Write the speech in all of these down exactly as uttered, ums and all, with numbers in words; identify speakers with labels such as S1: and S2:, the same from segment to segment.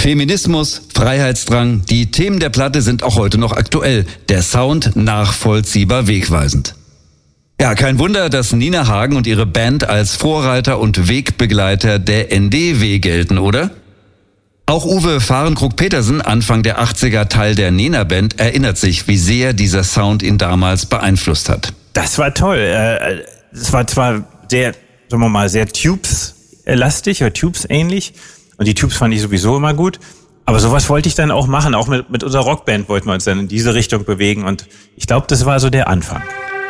S1: Feminismus, Freiheitsdrang, die Themen der Platte sind auch heute noch aktuell. Der Sound nachvollziehbar wegweisend. Ja, kein Wunder, dass Nina Hagen und ihre Band als Vorreiter und Wegbegleiter der N D W gelten, oder? Auch Uwe Fahrenkrug-Petersen, Anfang der achtziger Teil der Nena-Band, erinnert sich, wie sehr dieser Sound ihn damals beeinflusst hat.
S2: Das war toll. Es war zwar sehr, sagen wir mal, sehr Tubes-lastig oder Tubes-ähnlich. Und die Tubes fand ich sowieso immer gut. Aber sowas wollte ich dann auch machen. Auch mit, mit unserer Rockband wollten wir uns dann in diese Richtung bewegen. Und ich glaube, das war so der Anfang.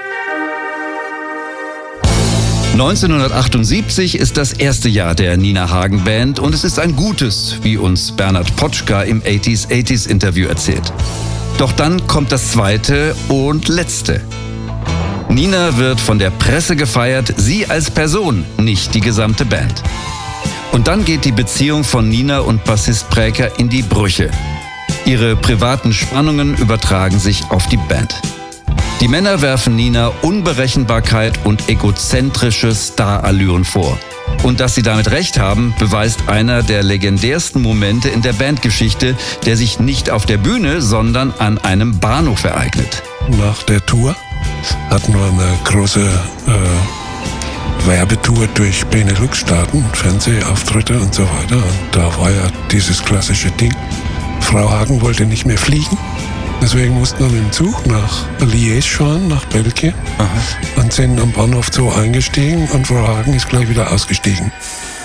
S1: neunzehnhundertachtundsiebzig ist das erste Jahr der Nina Hagen Band und es ist ein gutes, wie uns Bernhard Potschka im achtziger achtziger Interview erzählt. Doch dann kommt das zweite und letzte. Nina wird von der Presse gefeiert, sie als Person, nicht die gesamte Band. Und dann geht die Beziehung von Nina und Bassist Bräker in die Brüche. Ihre privaten Spannungen übertragen sich auf die Band. Die Männer werfen Nina Unberechenbarkeit und egozentrische Starallüren vor. Und dass sie damit recht haben, beweist einer der legendärsten Momente in der Bandgeschichte, der sich nicht auf der Bühne, sondern an einem Bahnhof ereignet.
S3: Nach der Tour hatten wir eine große äh, Werbetour durch Benelux-Staaten, Fernsehauftritte und so weiter. Und da war ja dieses klassische Ding. Frau Hagen wollte nicht mehr fliegen. Deswegen mussten wir mit dem Zug nach Liège fahren, nach Belgien. Aha. Und sind am Bahnhof Zoo eingestiegen und Frau Hagen ist gleich wieder ausgestiegen.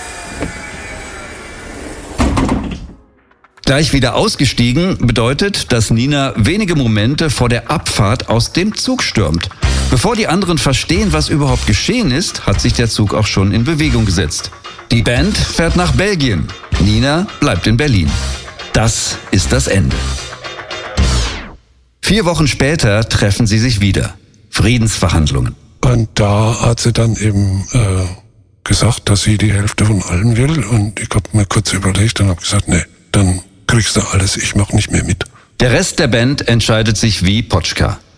S1: Gleich wieder ausgestiegen bedeutet, dass Nina wenige Momente vor der Abfahrt aus dem Zug stürmt. Bevor die anderen verstehen, was überhaupt geschehen ist, hat sich der Zug auch schon in Bewegung gesetzt. Die Band fährt nach Belgien. Nina bleibt in Berlin. Das ist das Ende. Vier Wochen später treffen sie sich wieder. Friedensverhandlungen.
S3: Und da hat sie dann eben äh, gesagt, dass sie die Hälfte von allem will. Und ich habe mir kurz überlegt und habe gesagt, nee, dann kriegst du alles, ich mach nicht mehr mit.
S1: Der Rest der Band entscheidet sich wie Potschka.